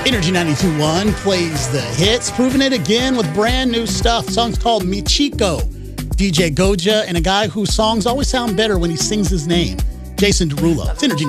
Energy 92.1 plays the hits, proving it again with brand new stuff. The song's called Mi Chico. DJ Goja and a guy whose songs always sound better when he sings his name, Jason Derulo. It's Energy